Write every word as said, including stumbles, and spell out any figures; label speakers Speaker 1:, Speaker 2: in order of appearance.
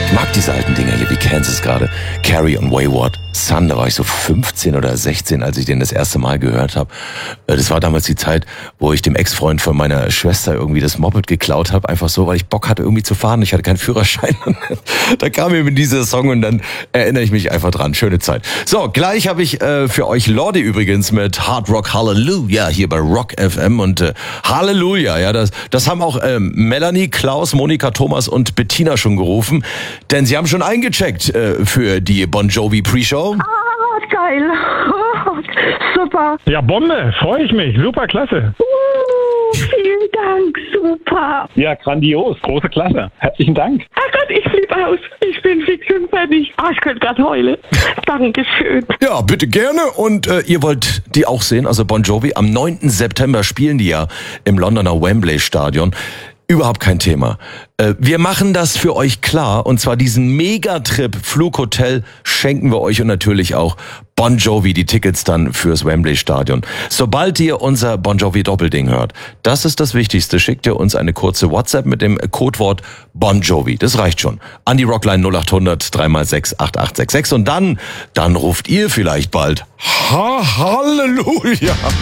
Speaker 1: Ich mag diese alten Dinger hier, wie Kansas gerade. Carrie und Wayward Son, da war ich so fünfzehn oder sechzehn, als ich den das erste Mal gehört habe. Das war damals die Zeit, wo ich dem Ex-Freund von meiner Schwester irgendwie das Moped geklaut habe, einfach so, weil ich Bock hatte irgendwie zu fahren. Ich hatte keinen Führerschein. Da kam mir dieser Song und dann erinnere ich mich einfach dran. Schöne Zeit. So, gleich habe ich äh, für euch Lordi übrigens mit Hard Rock Hallelujah hier bei Rock F M und äh, Halleluja, ja, das, das haben auch ähm, Melanie, Klaus, Monika, Thomas und Bettina schon gerufen, denn sie haben schon eingecheckt äh, für die Bon Jovi Pre-Show.
Speaker 2: Ah, geil. Super.
Speaker 3: Ja, Bombe, freue ich mich. Super, klasse.
Speaker 2: Uh, vielen Dank, super.
Speaker 3: Ja, grandios, große Klasse. Herzlichen Dank.
Speaker 2: Ach Gott, ich flippe aus. Ich bin fix und fertig. Ah, ich könnte gerade heulen. Dankeschön.
Speaker 1: Ja, bitte gerne. Und äh, ihr wollt die auch sehen, also Bon Jovi. Am neunten September spielen die ja im Londoner Wembley Stadion. Überhaupt kein Thema. Äh, wir machen das für euch klar. Und zwar diesen Megatrip Flughotel schenken wir euch und natürlich auch Bon Jovi, die Tickets dann fürs Wembley Stadion. Sobald ihr unser Bon Jovi Doppelding hört, das ist das Wichtigste, schickt ihr uns eine kurze WhatsApp mit dem Codewort Bon Jovi. Das reicht schon. An die Rockline null acht hundert drei mal sechs acht acht sechs sechs und dann, dann ruft ihr vielleicht bald Ha Halleluja.